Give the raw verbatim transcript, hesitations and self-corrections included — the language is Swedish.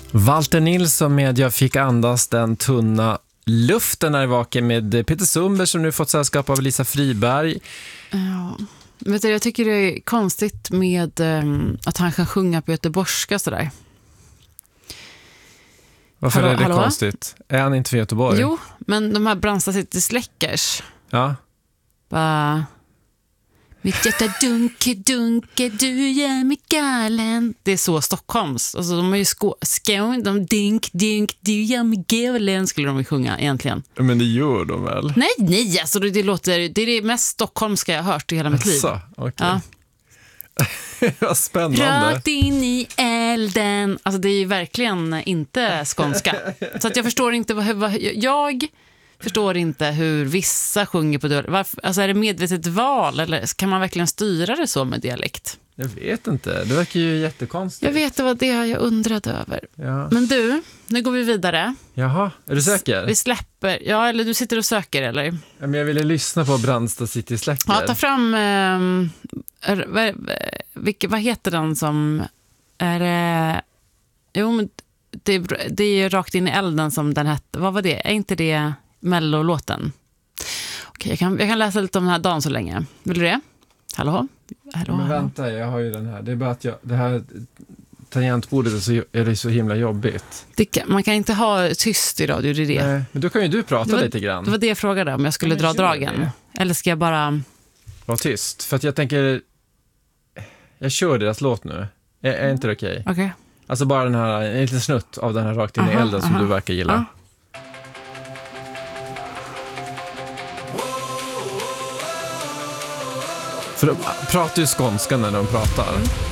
Walter Nilsson med Jag fick andas den tunna luften är vaken med Peter Sundberg som nu fått sällskap av Lisa Friberg. Ja, vet du, jag tycker det är konstigt med um, att han kan sjunga på göteborgska sådär. Varför hallå, är det hallå? konstigt? Är han inte från Göteborg? Jo, men de här Brandsta City Släckers. Ja. Bara... Mitt hjärta dunke, dunke, du gör mig galen. Det är så Stockholms. Alltså, de är ju skå... Skån, de dink, dink, du gör mig galen skulle de ju sjunga egentligen. Men det gör de väl? Nej, nej, alltså det, det låter... Det är det mest stockholmska jag har hört i hela mitt liv. Asså, okej. Ja. Vad spännande. Rakt in i elden. Alltså det är ju verkligen inte skånska. Så att jag förstår inte vad, vad jag förstår inte hur vissa sjunger på dialekt. Varför, alltså är det medvetet val eller kan man verkligen styra det så med dialekt? Jag vet inte. Det verkar ju jättekonstigt. Jag vet, det var det jag undrade över. Ja. Men du, nu går vi vidare. Jaha, är du säker? Vi släpper. Ja, eller du sitter och söker eller? Ja, men jag ville lyssna på Brandsta City Släcker. Ja, ta fram eh, är, vad, vilka, vad heter den som är det? Jo, men det, det är ju Rakt in i elden som den hette. Vad var det? Är inte det Mello-låten? Okej, jag kan, jag kan läsa lite om den här dagen så länge. Vill du det? Hallå? Hallå, Men hallå. vänta, jag har ju den här. Det är bara att jag, det här tangentbordet är, så, är det så himla jobbigt. Det kan, man kan inte ha tyst i radio, det är det. Nej, men då kan ju du prata Det var- lite grann. Det var det jag frågade om jag skulle Ja, men dra gör dragen. det. Eller ska jag bara... Var tyst. För att jag tänker... Jag kör deras låt nu. Är, är inte det okej? Okej. Alltså bara den här, en liten snutt av den här Rakt in i Aha, elden som aha. du verkar gilla. Ja. För de pratar ju skånska när de pratar.